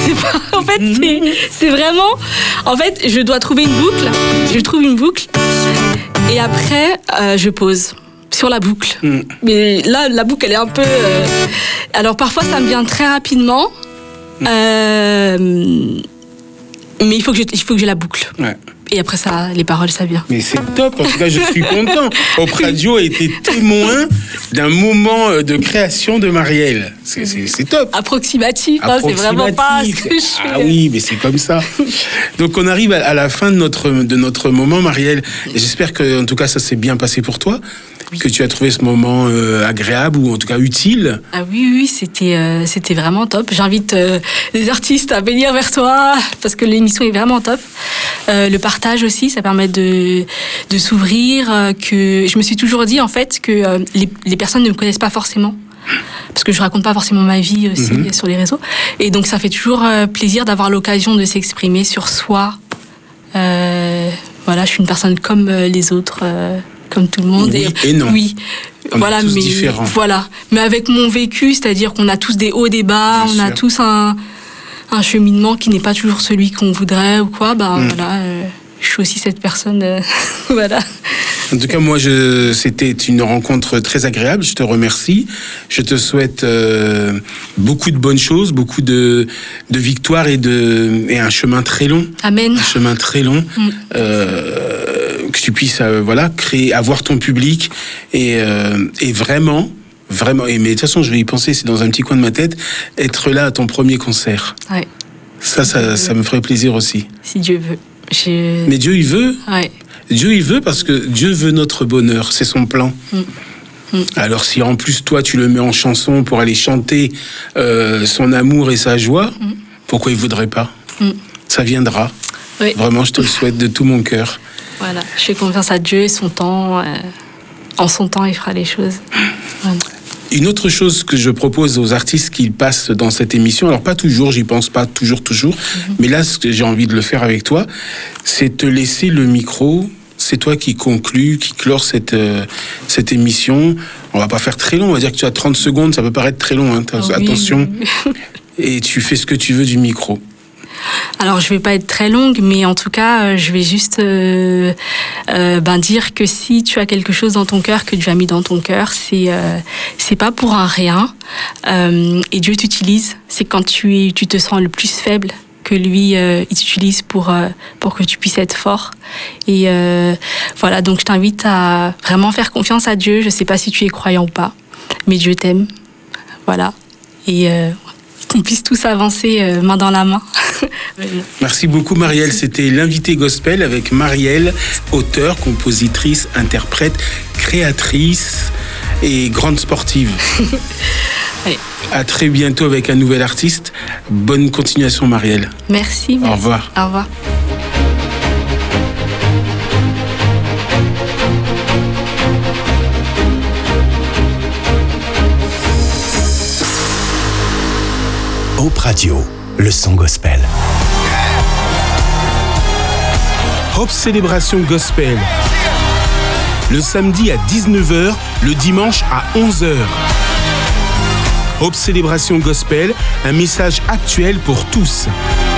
En fait, c'est vraiment... En fait, je dois trouver une boucle. Je trouve une boucle. Et après, je pose sur la boucle. Mais là, la boucle, elle est un peu... Alors, parfois, ça me vient très rapidement. Mais il faut que j'ai la boucle. Ouais. Et après ça, les paroles, ça vient. Mais c'est top, en tout cas, je suis content. Hop Radio a été témoin d'un moment de création de Marielle. C'est top. Approximatif, hein, c'est vraiment pas ce que je fais. Ah oui, mais c'est comme ça. Donc on arrive à la fin de notre moment, Marielle. Et j'espère que, en tout cas, ça s'est bien passé pour toi. Que tu as trouvé ce moment agréable ou en tout cas utile. Ah oui, c'était vraiment top. J'invite les artistes à venir vers toi parce que l'émission est vraiment top. Le partage aussi, ça permet de s'ouvrir. Que je me suis toujours dit en fait que les personnes ne me connaissent pas forcément. Parce que je raconte pas forcément ma vie aussi sur les réseaux. Et donc ça fait toujours plaisir d'avoir l'occasion de s'exprimer sur soi. Voilà, je suis une personne comme les autres. Comme tout le monde. Oui et non. Oui. Voilà, mais différents. Voilà. Mais avec mon vécu, c'est-à-dire qu'on a tous des hauts, des bas, on a tous un cheminement qui n'est pas toujours celui qu'on voudrait ou quoi. Voilà, je suis aussi cette personne. Voilà. En tout cas, moi, c'était une rencontre très agréable. Je te remercie. Je te souhaite beaucoup de bonnes choses, beaucoup de victoires et un chemin très long. Amen. Un chemin très long. Que tu puisses créer, avoir ton public et vraiment, mais de toute façon je vais y penser, c'est dans un petit coin de ma tête, être là à ton premier concert. Ouais. Ça me ferait plaisir aussi. Si Dieu veut. Mais Dieu il veut. Ouais. Dieu il veut parce que Dieu veut notre bonheur, c'est son plan. Alors si en plus toi tu le mets en chanson pour aller chanter son amour et sa joie, pourquoi il voudrait pas? Ça viendra. Oui. Vraiment, je te le souhaite de tout mon cœur. Voilà, je fais confiance à Dieu et son temps. En son temps, il fera les choses. Voilà. Une autre chose que je propose aux artistes qui passent dans cette émission, alors pas toujours, j'y pense pas toujours, mais là, ce que j'ai envie de le faire avec toi, c'est te laisser le micro. C'est toi qui conclus, qui clore cette émission. On va pas faire très long, on va dire que tu as 30 secondes, ça peut paraître très long, hein, attention. Oui. Et tu fais ce que tu veux du micro. Alors, je vais pas être très longue, mais en tout cas, je vais juste dire que si tu as quelque chose dans ton cœur, que Dieu a mis dans ton cœur, c'est pas pour un rien. Et Dieu t'utilise. C'est quand tu te sens le plus faible que lui, il t'utilise pour que tu puisses être fort. Et voilà, donc je t'invite à vraiment faire confiance à Dieu. Je sais pas si tu es croyant ou pas, mais Dieu t'aime. Voilà. Et qu'on puisse tous avancer main dans la main. Merci beaucoup Marielle, c'était l'invité gospel avec Marielle, auteure, compositrice, interprète, créatrice et grande sportive. Oui. À très bientôt avec un nouvel artiste. Bonne continuation Marielle. Merci. Au revoir. Au revoir. Hop Radio, le son gospel. Hop Célébration Gospel. Le samedi à 19h, le dimanche à 11h. Hop Célébration Gospel, un message actuel pour tous.